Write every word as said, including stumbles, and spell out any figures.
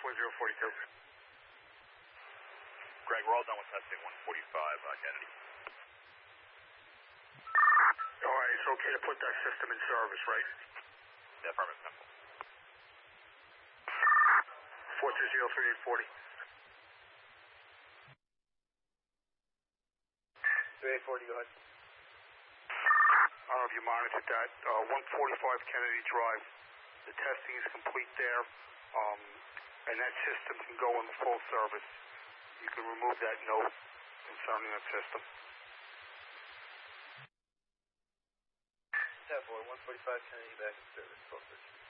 four zero four two. Greg, we're all done with testing one forty-five, uh, Kennedy. All right, it's okay to put that system in service, right? Yeah, affirmative, Temple. four two zero three eight forty. three eight forty, go ahead. I don't know if you monitored that. Uh, one forty-five Kennedy Drive. The testing is complete there, um, and that system can go into full service. You can remove that note concerning that system. ten four, one forty-five Kennedy back in service, full service.